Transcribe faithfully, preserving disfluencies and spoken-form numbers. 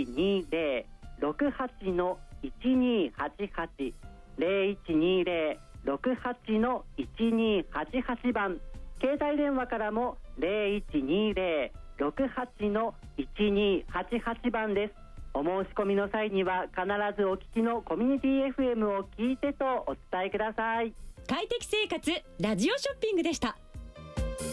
にゼロ ろくはちのいちにはちはち ゼロいちにゼロ ろくはちのいちにはちはち番、携帯電話からもゼロいちにゼロ ろくはちのいちにはちはち番です。お申し込みの際には必ずお聞きのコミュニティ エフエム を聞いてとお伝えください。 快適生活ラジオショッピングでした。